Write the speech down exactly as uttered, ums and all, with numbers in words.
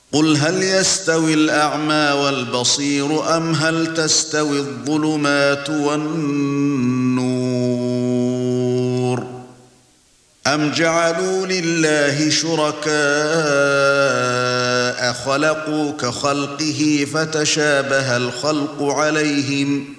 قُلْ هَلْ يَسْتَوِي الْأَعْمَى وَالْبَصِيرُ أَمْ هَلْ تَسْتَوِي الظُّلُمَاتُ وَالنُّورُ أَمْ جَعَلُوا لِلَّهِ شُرَكَاءَ خَلَقُوا كَخَلْقِهِ فَتَشَابَهَ الْخَلْقُ عَلَيْهِمْ